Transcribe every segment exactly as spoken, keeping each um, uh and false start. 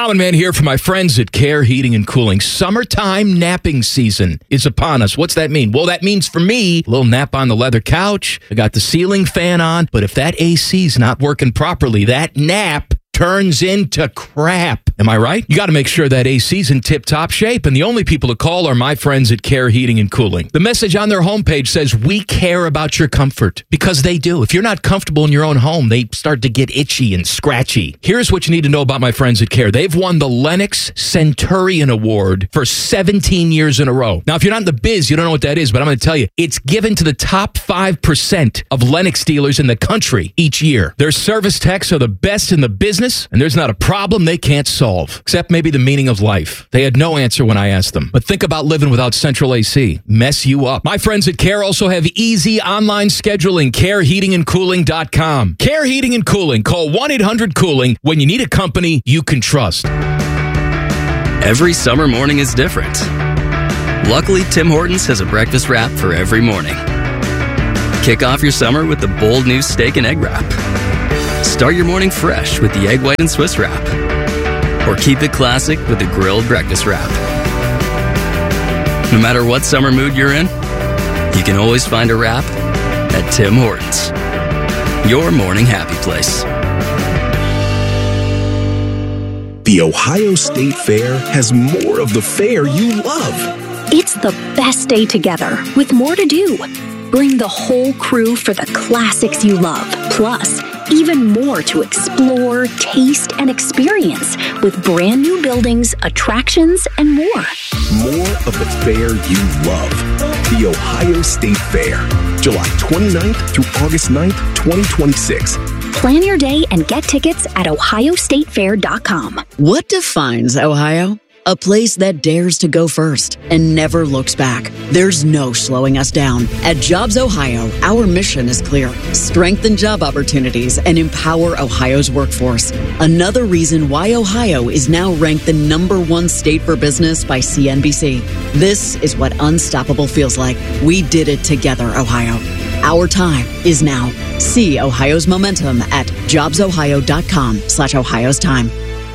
Common Man here for my friends at Care Heating and Cooling. Summertime napping season is upon us. What's that mean? Well, that means for me, a little nap on the leather couch. I got the ceiling fan on, but if that A C's not working properly, that nap turns into crap. Am I right? You got to make sure that A C's in tip-top shape, and the only people to call are my friends at Care Heating and Cooling. The message on their homepage says, we care about your comfort, because they do. If you're not comfortable in your own home, they start to get itchy and scratchy. Here's what you need to know about my friends at Care. They've won the Lennox Centurion Award for seventeen years in a row. Now, if you're not in the biz, you don't know what that is, but I'm going to tell you, it's given to the top five percent of Lennox dealers in the country each year. Their service techs are the best in the business, and there's not a problem they can't solve, except maybe the meaning of life. They had no answer when I asked them. But think about living without central A C. Mess you up. My friends at Care also have easy online scheduling, care heating and cooling dot com. Care Heating and Cooling. Call one eight hundred cooling when you need a company you can trust. Every summer morning is different. Luckily, Tim Hortons has a breakfast wrap for every morning. Kick off your summer with the bold new steak and egg wrap. Start your morning fresh with the egg white and Swiss wrap. Or keep it classic with the grilled breakfast wrap. No matter what summer mood you're in, you can always find a wrap at Tim Hortons. Your morning happy place. The Ohio State Fair has more of the fair you love. It's the best day together with more to do. Bring the whole crew for the classics you love. Plus, even more to explore, taste, and experience with brand new buildings, attractions, and more. More of the fair you love. The Ohio State Fair. July twenty-ninth through August ninth, twenty twenty-six. Plan your day and get tickets at ohio state fair dot com. What defines Ohio? A place that dares to go first and never looks back. There's no slowing us down. At Jobs Ohio, our mission is clear. Strengthen job opportunities and empower Ohio's workforce. Another reason why Ohio is now ranked the number one state for business by C N B C. This is what unstoppable feels like. We did it together, Ohio. Our time is now. See Ohio's momentum at jobs ohio dot com slash Ohio's time.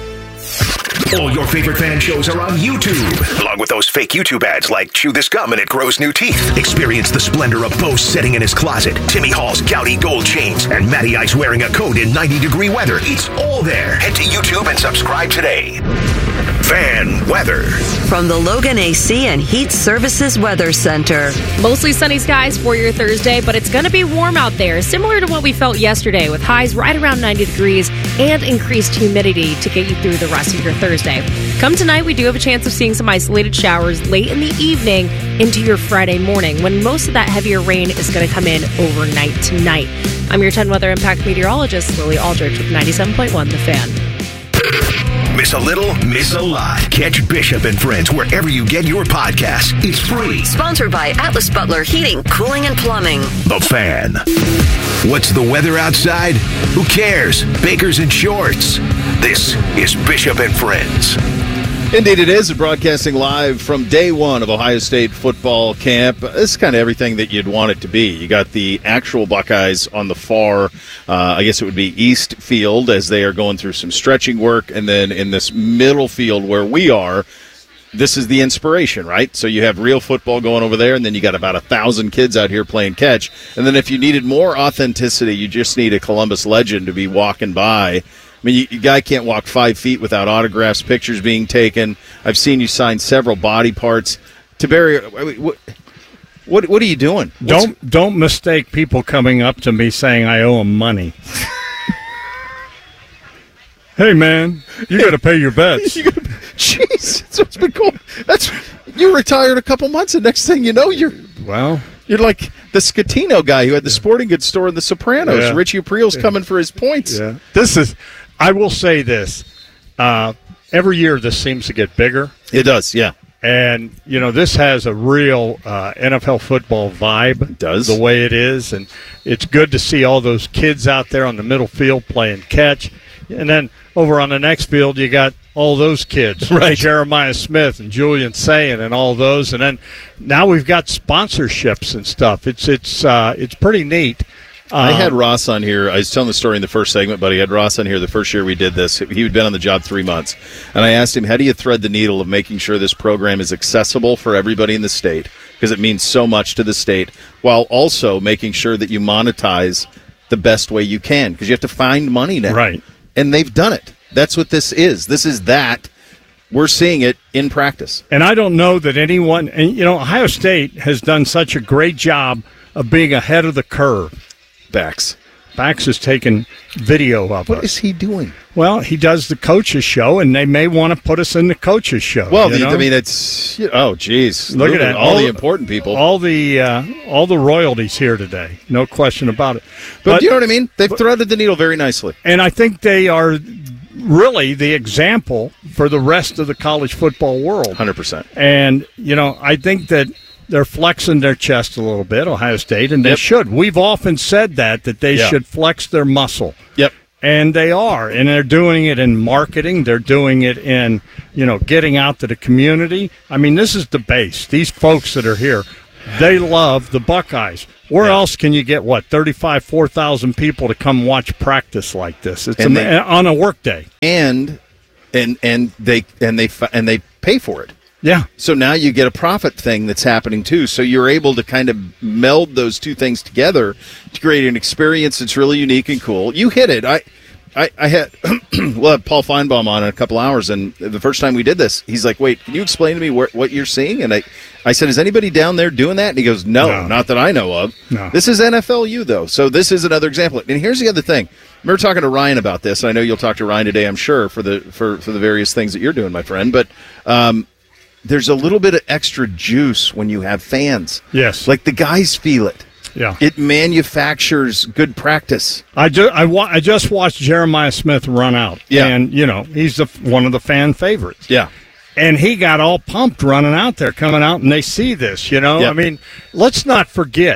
All your favorite fan shows are on YouTube, along with those fake YouTube ads like Chew This Gum and It Grows New Teeth. Experience the splendor of Bo sitting in his closet, Timmy Hall's Gouty gold chains, and Matty Ice wearing a coat in ninety degree weather. It's all there. Head to YouTube and subscribe today. Fan weather. From the Logan A C and Heat Services Weather Center. Mostly sunny skies for your Thursday, but it's going to be warm out there, similar to what we felt yesterday, with highs right around ninety degrees and increased humidity to get you through the rest of your Thursday. Come tonight, we do have a chance of seeing some isolated showers late in the evening into your Friday morning, when most of that heavier rain is going to come in overnight tonight. I'm your ten Weather Impact meteorologist, Lily Aldrich, with ninety-seven point one The Fan. Miss a little, miss a lot. Catch Bishop and Friends wherever you get your podcasts. It's free. Sponsored by Atlas Butler Heating, Cooling, and Plumbing. The Fan. What's the weather outside? Who cares? Bakers and shorts. This is Bishop and Friends. Indeed it is. Broadcasting live from day one of Ohio State football camp. This is kind of everything that you'd want it to be. You got the actual Buckeyes on the far, uh, I guess it would be east field, as they are going through some stretching work. And then in this middle field where we are, this is the inspiration, right? So you have real football going over there, and then you got about a thousand kids out here playing catch. And then if you needed more authenticity, you just need a Columbus legend to be walking by. I mean, you, you guy can't walk five feet without autographs, pictures being taken. I've seen you sign several body parts. Tiberi, what, what, what are you doing? What's... Don't don't mistake people coming up to me saying I owe them money. Hey, man, you got to pay your bets. You gotta, jeez, that's what's been going. That's you retired a couple months, and next thing you know, you're well. You're like the Scatino guy who had the sporting goods store in The Sopranos. Yeah. Richie Aprile's yeah. coming for his points. Yeah. This is. I will say this. Uh, every year, this seems to get bigger. It does, yeah. And, you know, this has a real uh, N F L football vibe. It does. The way it is. And it's good to see all those kids out there on the middle field playing catch. And then over on the next field, you got all those kids. Right. Jeremiah Smith and Julian Sayin and all those. And then now we've got sponsorships and stuff. It's it's uh, it's pretty neat. I had Ross on here. I was telling the story in the first segment, but I had Ross on here the first year we did this. He had been on the job three months. And I asked him, how do you thread the needle of making sure this program is accessible for everybody in the state? Because it means so much to the state, while also making sure that you monetize the best way you can, because you have to find money now. Right. And they've done it. That's what this is. This is that. We're seeing it in practice. And I don't know that anyone, and you know, Ohio State has done such a great job of being ahead of the curve. Bax. Bax has taken video of What us. is he doing? Well, he does the coaches show, and they may want to put us in the coaches show. Well, you the, know? I mean, it's oh, geez, Look at that! all, all the important people, all the uh, all the royalties here today, no question about it. But, but you know what I mean? They've threaded the needle very nicely, and I think they are really the example for the rest of the college football world. one hundred percent. And you know, I think that they're flexing their chest a little bit, Ohio State, and they yep. should. We've often said that, that they yeah. should flex their muscle. Yep. And they are, and they're doing it in marketing. They're doing it in, you know, getting out to the community. I mean, this is the base. These folks that are here, they love the Buckeyes. Where yeah. else can you get, what, thirty-five, four thousand people to come watch practice like this? It's and a, they, on a work day. And, and, and, they, and, they, and they pay for it. Yeah. So now you get a profit thing that's happening too. So you're able to kind of meld those two things together to create an experience that's really unique and cool. You hit it. I, I, I had we'll have Paul Feinbaum on in a couple hours, and the first time we did this, he's like, "Wait, can you explain to me where, what you're seeing?" And I, I said, "Is anybody down there doing that?" And he goes, "No, no. not that I know of." No. This is N F L U though, so this is another example. And here's the other thing. We were talking to Ryan about this. I know you'll talk to Ryan today, I'm sure, for the for, for the various things that you're doing, my friend. But um, there's a little bit of extra juice when you have fans. Yes. Like the guys feel it. Yeah. It manufactures good practice. I, ju- I, wa- I just watched Jeremiah Smith run out. Yeah. And, you know, he's the, one of the fan favorites. Yeah. And he got all pumped running out there, coming out, and they see this, you know? Yep. I mean, let's not forget,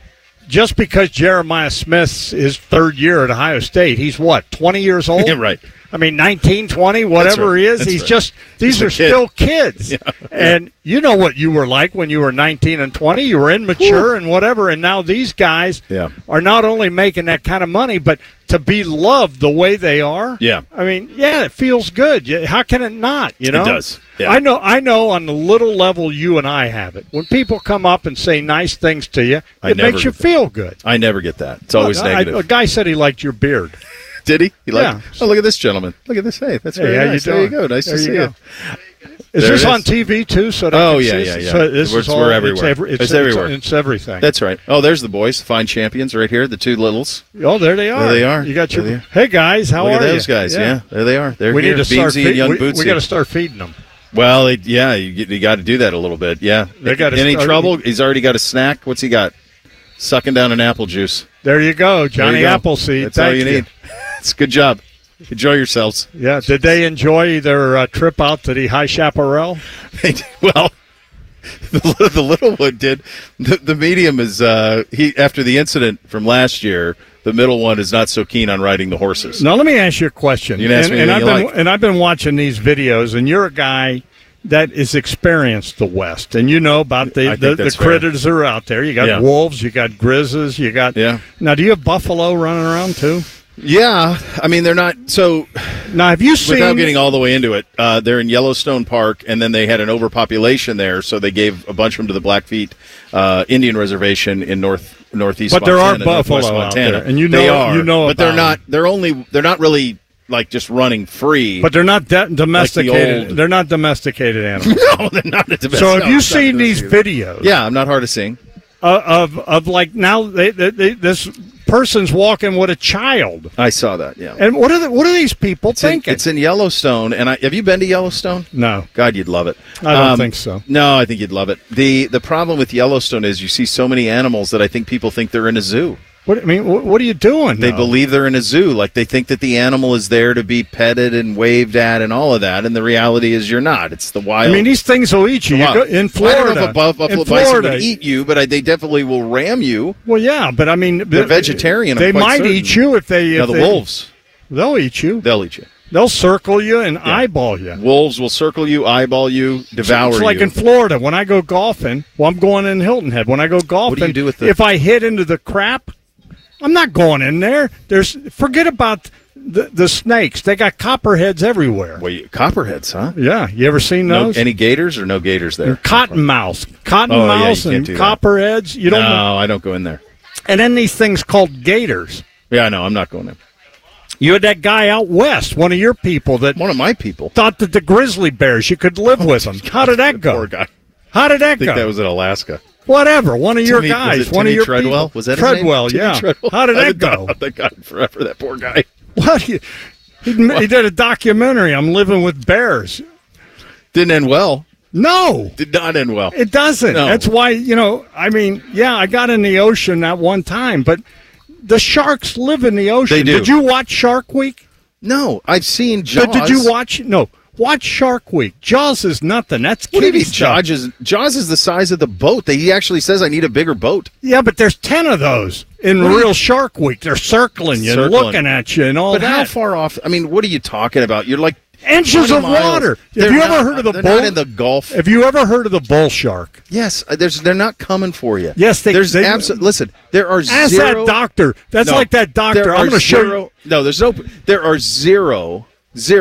just because Jeremiah Smith's his third year at Ohio State, he's what, twenty years old? Yeah, right. I mean, nineteen, twenty, whatever right. he is, That's he's right. just, these He's a are kid. still kids. Yeah. And you know what you were like when you were nineteen and twenty. You were immature and whatever, and now these guys Yeah. are not only making that kind of money, but to be loved the way they are. Yeah. I mean, yeah, it feels good. Yeah, how can it not, you know? It does. Yeah. I know I know on the little level you and I have it. When people come up and say nice things to you, I it never makes you get that. feel good. I never get that. It's always Well, I- negative. a guy said he liked your beard. Did he? He liked, Yeah. oh, look at this gentleman. Look at this. Hey, that's Hey, very how you nice. There you doing? go. Nice There to you see go. you. Is There this it on is. T V too? So they Oh, can yeah, see? yeah, yeah. So this We're- is all, we're everywhere. It's, every, it's, It's everywhere. It's, it's everything. That's right. Oh, there's the boys, the fine champions right here, the two littles. Oh, there they are. There they are. You got There your. they are. Hey guys, how Look are at those you? guys. Yeah. there they are. They're we here. need to start. Beansy and Feed, young we Bootsy. we got to start feeding them. Well, it, yeah, you, you got to do that a little bit. Yeah. They gotta Any start- trouble? He's already got a snack. What's he got? Sucking down an apple juice. There you go, There Johnny you go. Appleseed. That's Thank all you need. It's a good job. Enjoy yourselves. Yeah. Did they enjoy their uh, trip out to the High Chaparral? Well, the, the little one did. The, the medium is uh, he after the incident from last year. The middle one is not so keen on riding the horses. Now let me ask you a question. You can ask and, me and I've anything been you like. and I've been watching these videos, and you're a guy that is experienced the West, and you know about the I the, think the that's fair. critters that are out there. You got Yeah. wolves, you got grizzlies, you got. Yeah. Now, do you have buffalo running around too? Yeah, I mean they're not so. Now, have you seen? Without getting all the way into it, uh, they're in Yellowstone Park, and then they had an overpopulation there, so they gave a bunch of them to the Blackfeet uh, Indian Reservation in north northeast. But there are Montana, northwest buffalo out Montana. there, and you they know- are, you know but they're about not. them. They're only. They're not really like just running free. But they're not de- domesticated. old- they're not domesticated animals. no, they're not. A domestic- So, have no, you it's not seen these domesticated. videos? Yeah, I'm not hard to sing. Uh, of of like now they, they, they, this person's walking with a child, I saw that. Yeah. and what are the, what are these people It's in, thinking? it's in Yellowstone, and I, have you been to Yellowstone? no, God, you'd love it. I don't Um, think so. No, I think you'd love it. the The problem with Yellowstone is you see so many animals that I think people think they're in a zoo. What I mean, what, what are you doing? They now? believe they're in a zoo. Like they think that the animal is there to be petted and waved at and all of that. And the reality is you're not. It's the wild. I mean, these things will eat you. you Wow. go, in I Florida, don't know if a buff- buffalo in bison Florida, would eat you, but I, they definitely will ram you. well, yeah, but I mean, They're vegetarian, I'm They quite might certain. eat you if they. If Now the they, wolves, they'll eat you. they'll eat you. They'll circle you and eyeball you. Wolves will circle you, eyeball you, devour It's like you. in Florida when I go golfing. Well, I'm going in Hilton Head. When I go golfing, do you do with the- if I hit into the crap, I'm not going in there. There's forget about the the snakes. They got copperheads everywhere. Well, you, copperheads, huh? Yeah, you ever seen No, those? any gators or no gators there? Cottonmouths, cottonmouths, Oh, yeah, you can't and do that. copperheads. You don't. No, I don't go in there. And then these things called gators. Yeah, I know. I'm not going in. You had that guy out west, one of your people that One of my people. thought that the grizzly bears you could live with them. How did that go? Poor guy. How did that I think go? that was in Alaska. Whatever. One of your Timmy- guys. was it one Timmy of your Treadwell? people. Was that his Treadwell? name? Timmy Yeah. Treadwell? How did I that haven't thought go? about that guy forever. That poor guy. What? He, he, he did a documentary. I'm living with bears. Didn't end well. No, Did not end well. it doesn't. No. That's why, you know, I mean, yeah, I got in the ocean that one time, but the sharks live in the ocean. They do. Did you watch Shark Week? No, I've seen Jaws. Did, did you watch? No. Watch Shark Week. Jaws is nothing. That's What do you kiddie mean, stuff. Jaws is, Jaws is the size of the boat. He actually says, I need a bigger boat. Yeah, but there's ten of those in What do you- real Shark Week. They're circling you, and Circling. looking at you, and all But that. how far off? I mean, what are you talking about? You're like Inches twenty of miles. water. Have They're you not- ever heard of the they're bull? not in the Gulf. Have you ever heard of the bull shark? Yes, uh, there's, they're not coming for you. Yes, they- There's they- abso- Listen, there are Ask zero. that doctor. That's No, like that doctor. there I'm are going to show zero- you. No, there's no. There are zero, zero